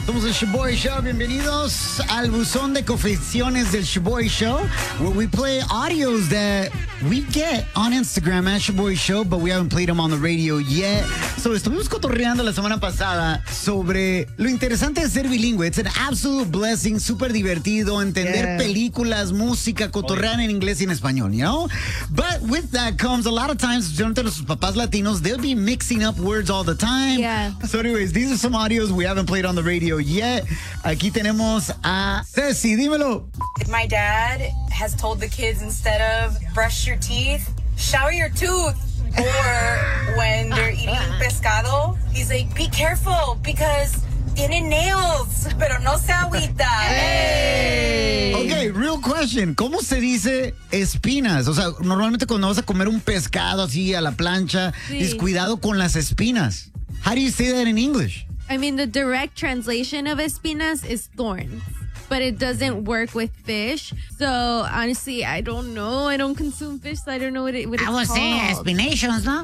Somos el Shoboy Show. Bienvenidos al buzón de confesiones del Shoboy Show, where we play audios that we get on Instagram at Shoboy Show, but we haven't played them on the radio yet. So, estuvimos cotorreando la semana pasada sobre lo interesante de ser bilingüe. It's an absolute blessing, súper divertido, entender películas, música, cotorrear en inglés y en español, you know? But with that comes a lot of times, especialmente nuestros papás latinos, they'll be mixing up words all the time. Yeah. So anyways, these are some audios we haven't played on the radio yet. Aquí tenemos a Ceci, dímelo. My dad has told the kids, instead of brush your teeth, shower your tooth. Or when they're eating pescado, he's like, be careful because tiene nails, pero no se agüita. Hey. Okay, real question. ¿Cómo se dice espinas? O sea, normalmente cuando vas a comer un pescado así a la plancha, dices cuidado con las espinas. How do you say that in English? I mean, the direct translation of espinas is thorns, but it doesn't work with fish. So, honestly, I don't know. I don't consume fish, so I don't know what it's called. I would say espinations, ¿no?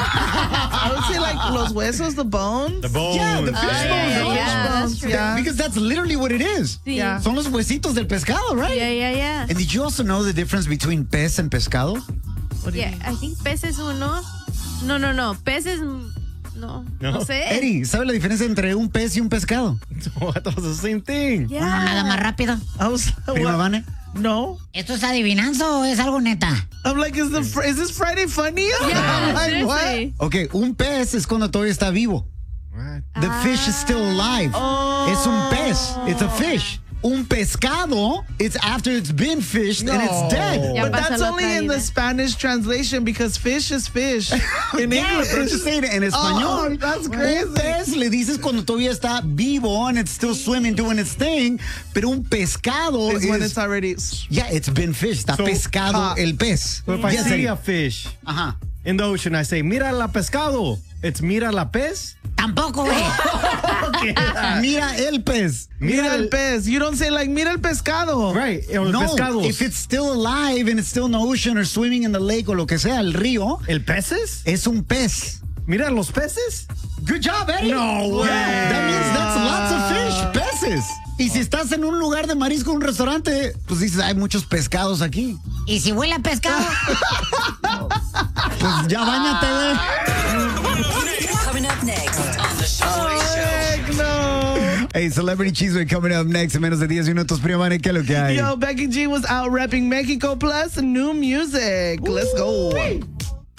I would say like los huesos, the bones. The bones. Yeah, the fish bones. That's true. Yeah. Because that's literally what it is. Sí. Yeah. Son los huesitos del pescado, right? Yeah. And did you also know the difference between pez and pescado? What do you Yeah, mean? I think pez es uno. No. Pez es... No sé. Eddie, ¿sabe la diferencia entre un pez y un pescado? I thought it was the same thing. Uno nada más rápido. I was Prima what? Vane? No. ¿Esto es adivinanza o es algo neta? I'm like, is this Friday funny? Yeah, I'm like, what? seriously. Okay, un pez es cuando todavía está vivo. Right. The fish is still alive. Es un pez. It's a fish. Un pescado, it's after it's been fished and it's dead. Ya But pasó that's la only otra in the vida. Spanish translation because fish is fish. In English, Pero just saying it en español. Oh, that's crazy. Un pez le dices cuando todavía está vivo and it's still swimming, doing its thing. Pero un pescado is when it's already. yeah, it's been fished. Está So, pescado el pez. So if I Yes, see Eddie. a fish Ajá. in the ocean, I say, mira la pescado. It's mira la pez. Tampoco, güey. Mira el pez. Mira el pez. You don't say like, mira el pescado. Right. El No, pescados. if it's still alive and it's still in the ocean or swimming in the lake o lo que sea, el río, ¿El peces? es un pez. Mira los peces. Good job, Eddie. No way. Yeah, that means that's lots of fish, peces. Y si estás en un lugar de marisco, un restaurante, pues dices, hay muchos pescados aquí. ¿Y si huele a pescado? Pues ya báñate, güey. Coming up next on the Shoboy Show. Heck no. Hey, Celebrity Cheeseman coming up next en menos de 10 minutos. Prima Vane, ¿qué es lo que hay? Yo, Becky G was out repping Mexico Plus new music. Let's go.